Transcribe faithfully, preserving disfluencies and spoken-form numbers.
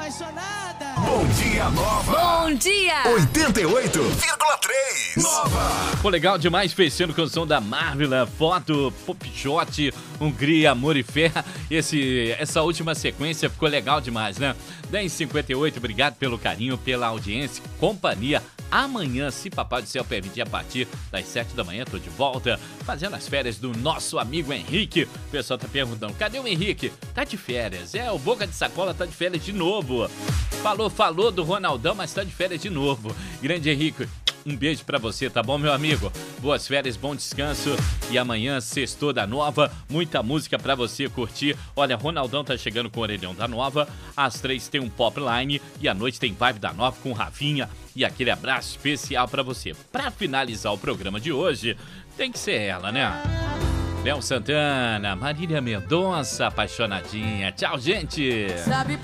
apaixonada. Bom dia, Nova. Bom dia. oitenta e oito vírgula três. Nova. Pô, legal demais, fechando com o som da Marvel, foto, Pop Shot, Hungria, Amor e Fé. Esse, essa última sequência ficou legal demais, né? dez e cinquenta e oito, obrigado pelo carinho, pela audiência, companhia. Amanhã, se Papai do Céu permitir, a partir das sete da manhã, tô de volta, fazendo as férias do nosso amigo Henrique. O pessoal tá perguntando, cadê o Henrique? Tá de férias. É, o Boca de Sacola tá de férias de novo. Falou, falou do Ronaldão, mas tá de férias de novo. Grande Henrique, um beijo pra você, tá bom, meu amigo? Boas férias, bom descanso. E amanhã, sextou da Nova, muita música pra você curtir. Olha, Ronaldão tá chegando com o Orelhão da Nova. Às três tem um Pop Line e à noite tem Vibe da Nova com Rafinha. E aquele abraço especial pra você. Pra finalizar o programa de hoje, tem que ser ela, né? Léo Santana, Marília Mendonça, apaixonadinha. Tchau, gente! Sabe